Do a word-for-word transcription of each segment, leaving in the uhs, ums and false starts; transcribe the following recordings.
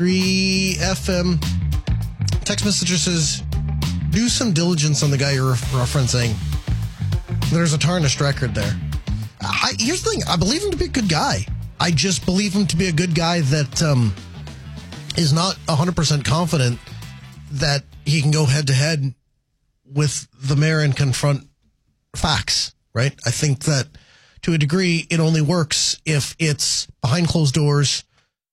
three F M. Text messenger says, do some diligence on the guy you're referencing. There's a tarnished record there. I, here's the thing. I believe him to be a good guy. I just believe him to be a good guy that um, is not one hundred percent confident that he can go head-to-head with the mayor and confront facts, right? I think that to a degree, it only works if it's behind closed doors,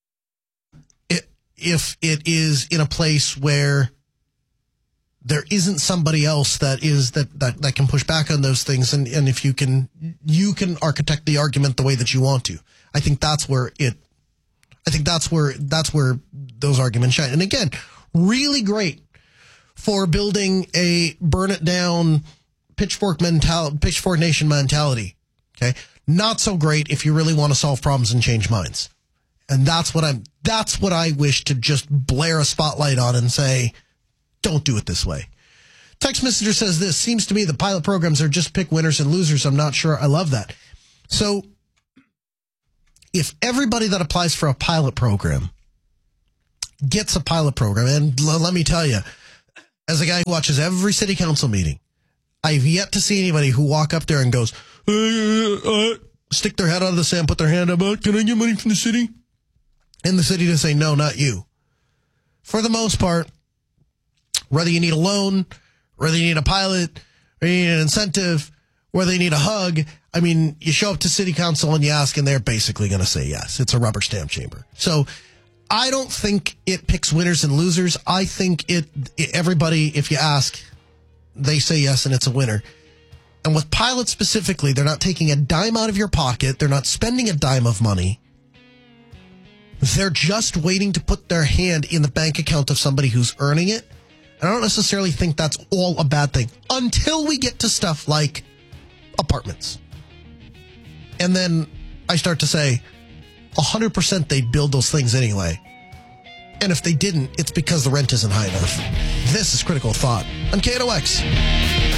it, if it is in a place where there isn't somebody else that is that, that, that can push back on those things, and, and if you can you can architect the argument the way that you want to. I think that's where it I think that's where that's where those arguments shine. And again, really great for building a burn it down pitchfork mentality, pitchfork nation mentality. Okay. Not so great if you really want to solve problems and change minds. And that's what I'm, that's what I wish to just blare a spotlight on and say, don't do it this way. Text messenger says this, seems to me the pilot programs are just pick winners and losers. I'm not sure I love that. So if everybody that applies for a pilot program gets a pilot program, and l- let me tell you, as a guy who watches every city council meeting, I've yet to see anybody who walk up there and goes, uh, uh, stick their head out of the sand, put their hand up, uh, can I get money from the city? And the city to say, no, not you. For the most part, whether you need a loan, whether you need a pilot, or you need an incentive, whether you need a hug, I mean, you show up to city council and you ask, and they're basically going to say yes. It's a rubber stamp chamber. So I don't think it picks winners and losers. I think it, it everybody, if you ask, they say yes, and it's a winner. And with pilots specifically, they're not taking a dime out of your pocket. They're not spending a dime of money. They're just waiting to put their hand in the bank account of somebody who's earning it. And I don't necessarily think that's all a bad thing until we get to stuff like apartments. And then I start to say, one hundred percent they'd build those things anyway. And if they didn't, it's because the rent isn't high enough. This is Critical Thought on K N O X.